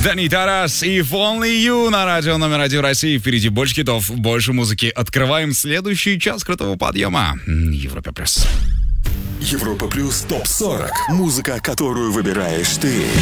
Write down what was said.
Дани Тарас и If Only You на радио номер 1 России. Впереди больше хитов, больше музыки. Открываем следующий час крутого подъема. Европа плюс. Европа плюс ТОП-40. Музыка, которую выбираешь ты.